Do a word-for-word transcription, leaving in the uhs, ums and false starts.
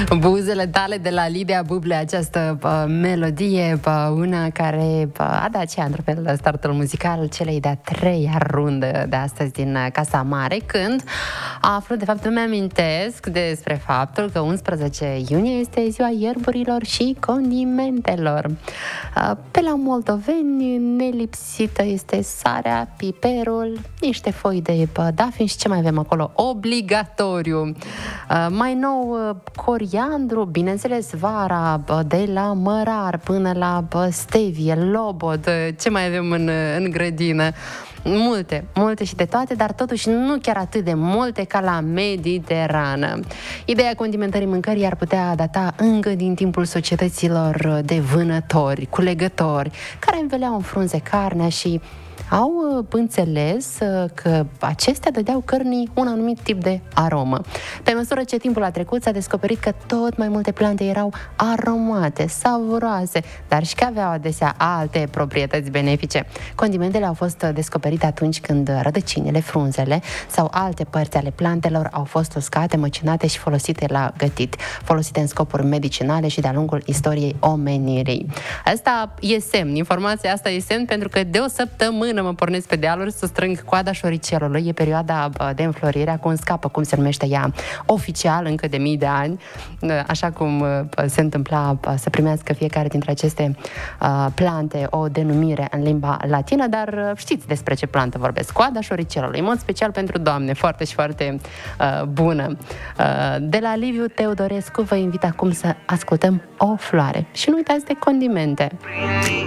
Buzele tale de la Lidia Buble, această uh, melodie, uh, una care uh, a dat și într-un fel startul muzical celei de-a treia rundă de astăzi din uh, Casa Mare, când aflu, de fapt îmi amintesc despre faptul că unsprezece iunie este ziua ierburilor și condimentelor. Uh, pe la moldoveni nelipsită este sarea, piperul, niște foi de uh, dafin și ce mai avem acolo? Obligatoriu. Uh, mai nou, uh, coriandru, bineînțeles, vara, uh, de la mărar până la uh, stevie, lobod, uh, ce mai avem în, uh, în grădină? Multe, multe și de toate, dar totuși nu chiar atât de multe ca la Mediterană. Ideea condimentării mâncării ar putea data încă din timpul societăților de vânători, culegători, care înveleau în frunze carnea și au înțeles că acestea dădeau cărnii un anumit tip de aromă. Pe măsură ce timpul a trecut, s-a descoperit că tot mai multe plante erau aromate, savuroase, dar și că aveau adesea alte proprietăți benefice. Condimentele au fost descoperite atunci când rădăcinile, frunzele sau alte părți ale plantelor au fost uscate, măcinate și folosite la gătit, folosite în scopuri medicinale și de-a lungul istoriei omenirii. Asta e semn, informația asta e semn, pentru că de o săptămână mă pornesc pe dealuri să strâng coada șoricelului. E perioada de înflorire, acum scapă, cum se numește ea oficial, încă de mii de ani, așa cum se întâmpla să primească fiecare dintre aceste plante o denumire în limba latină, dar știți despre ce plantă vorbesc. Coada șoricelului, în mod special pentru doamne, foarte și foarte bună. De la Liviu Teodorescu vă invit acum să ascultăm O floare și nu uitați de condimente.